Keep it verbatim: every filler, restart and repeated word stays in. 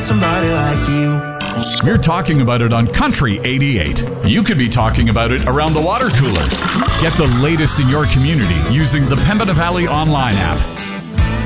somebody like you. We're talking about it on Country eighty-eight. You could be talking about it around the water cooler. Get the latest in your community using the Pembina Valley online app.